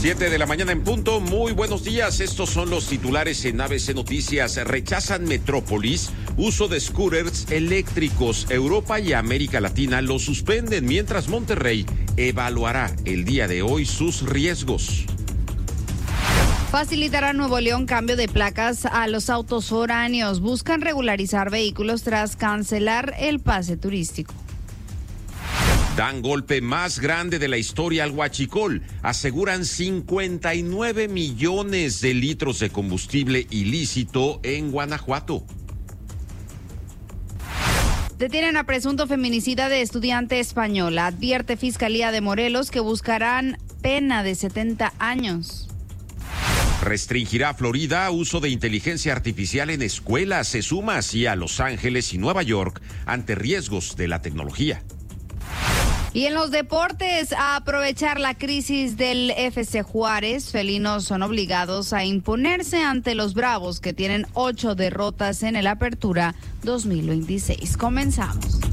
7 de la mañana en punto. Muy buenos días. Estos son los titulares en ABC Noticias. Rechazan Metrópolis uso de scooters eléctricos. Europa y América Latina lo suspenden, mientras Monterrey evaluará el día de hoy sus riesgos. Facilitará Nuevo León cambio de placas a los autos foráneos. Buscan regularizar vehículos tras cancelar el pase turístico. Dan golpe más grande de la historia al huachicol. Aseguran 59 millones de litros de combustible ilícito en Guanajuato. Detienen a presunto feminicida de estudiante española. Advierte Fiscalía de Morelos que buscarán pena de 70 años. Restringirá Florida uso de inteligencia artificial en escuelas. Se suma así a Los Ángeles y Nueva York ante riesgos de la tecnología. Y en los deportes, a aprovechar la crisis del FC Juárez, felinos son obligados a imponerse ante los Bravos, que tienen 8 derrotas en el Apertura 2026. Comenzamos.